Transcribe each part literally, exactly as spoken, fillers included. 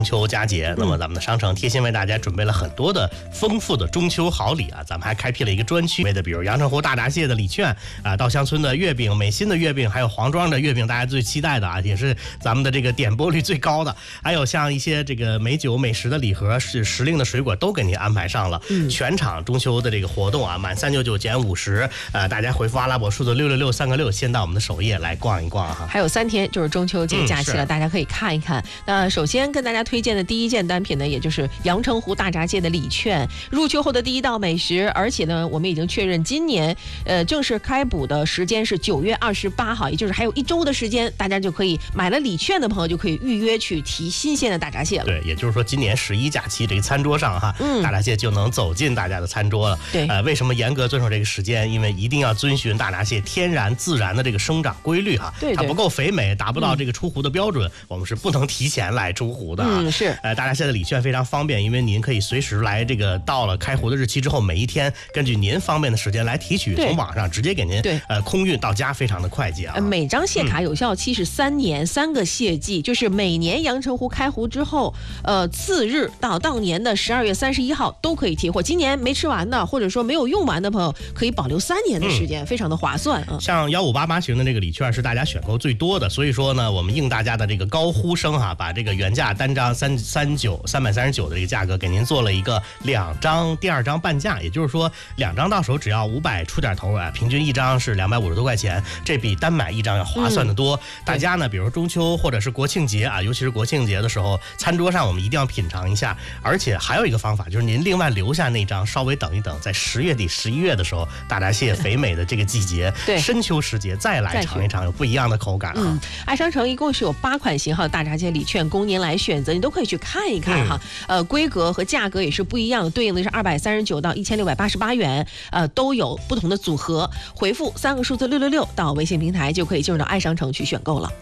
秋佳节，那么咱们的商城贴心为大家准备了很多的丰富的中秋好礼啊！咱们还开辟了一个专区，为的比如阳澄湖大闸蟹的礼券啊，稻香村的月饼、美心的月饼，还有黄庄的月饼，大家最期待的啊，也是咱们的这个点播率最高的。还有像一些这个美酒美食的礼盒，是时令的水果都给您安排上了。嗯，全场中秋的这个活动啊，满三九九减五十，呃，大家回复阿拉伯数字六六六三个六，先到我们的首页来逛一逛哈。 还有三天就是中秋节假期了，嗯、大家可以看一看。那首先跟大家推荐的第一件单品呢，也就是阳澄湖大闸蟹的礼券，入秋后的第一道美食，而且呢，我们已经确认今年呃正式开补的时间是九月二十八号，也就是还有一周的时间，大家就可以买了礼券的朋友就可以预约去提新鲜的大闸蟹了。 对，也就是说今年十一假期这个餐桌上哈，嗯、大闸蟹就能走进大家的餐桌了。 对， 呃，为什么严格遵守这个时间？因为一定要遵循大闸蟹天然自然的这个生长规律哈。 对对， 它不够肥美，达不到这个出湖的标准，嗯、我们是不能提前来出湖的啊。 嗯，是。 呃，大闸蟹的礼券非常方便，因为您可以随时来，这个到了开湖的日期之后，每一天根据您方便的时间来提取，从网上直接给您呃空运到家，非常的快捷啊。 呃、每张蟹卡有效期是三年，嗯、三个蟹季，就是每年阳澄湖开湖之后，呃，次日到当年的十二月三十一号都可以提货。今年没吃完的，或者说没有用完的朋友，可以保留三年的时间，嗯、非常的划算啊。 像幺五八八型的这个礼券是大家选购最多的，所以说呢，我们应大家的这个高呼声哈，把这个原价单张三三九三百三十九的这个价格给您做了一个两张第二张半价，也就是说两张到手只要五百出点头啊，平均一张是两百五十多块钱，这比单买一张要划算的多。嗯、大家呢，比如中秋或者是国庆节啊，尤其是国庆节的时候，餐桌上我们一定要品尝一下。而且还有一个方法，就是您另外留下那张，稍微等一等，在十月底十一月的时候，大闸蟹肥美的这个季节， 对深秋时节再来尝一尝，有不一样的口感啊。 嗯，爱商城一共是有八款型号的大闸蟹礼券供您来选择，你都可以去看一看哈。嗯、呃，规格和价格也是不一样的，对应的是二百三十九到一千六百八十八元，呃，都有不同的组合。回复三个数字六六六到微信平台就可以进入到爱商城去选购了。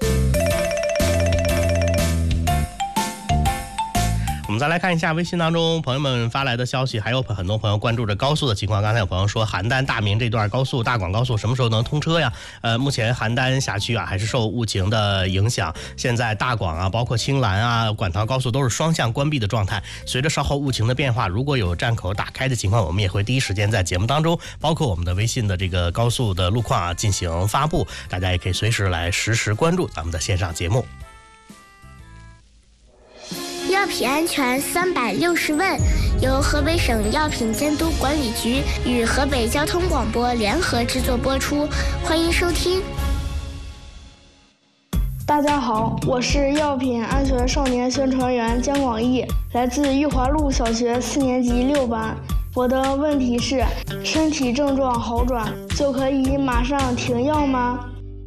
我们再来看一下微信当中朋友们发来的消息，还有很多朋友关注着高速的情况。刚才有朋友说邯郸大明这段高速大广高速什么时候能通车呀？呃，目前邯郸辖区啊还是受雾情的影响，现在大广啊，包括青兰啊、馆陶高速都是双向关闭的状态。随着稍后雾情的变化，如果有站口打开的情况，我们也会第一时间在节目当中，包括我们的微信的这个高速的路况啊进行发布，大家也可以随时来实时关注咱们的线上节目。 药品安全三百六十问，由河北省药品监督管理局与河北交通广播联合制作播出，欢迎收听。 大家好，我是药品安全少年宣传员姜广义，来自玉华路小学四年级六班。我的问题是，身体症状好转就可以马上停药吗？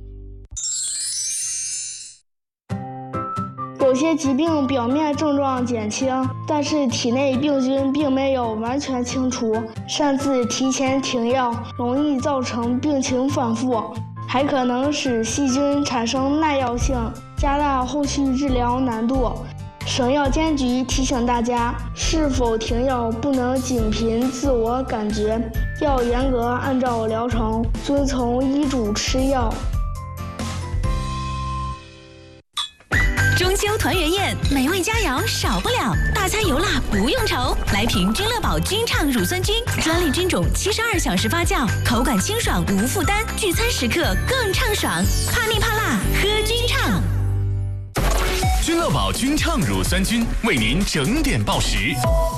有些疾病表面症状减轻，但是体内病菌并没有完全清除，擅自提前停药，容易造成病情反复，还可能使细菌产生耐药性，加大后续治疗难度。省药监局提醒大家，是否停药不能仅凭自我感觉，要严格按照疗程，遵从医嘱吃药。 中秋团圆宴，美味佳肴少不了，大餐油辣不用愁。来瓶君乐宝君畅乳酸菌，专利菌种，七十二小时发酵，口感清爽无负担，聚餐时刻更畅爽。怕腻怕辣，喝君畅。 君乐宝君畅乳酸菌为您整点报时。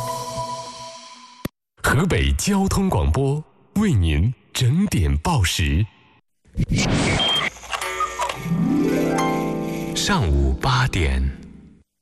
河北交通广播为您整点报时。上午八点。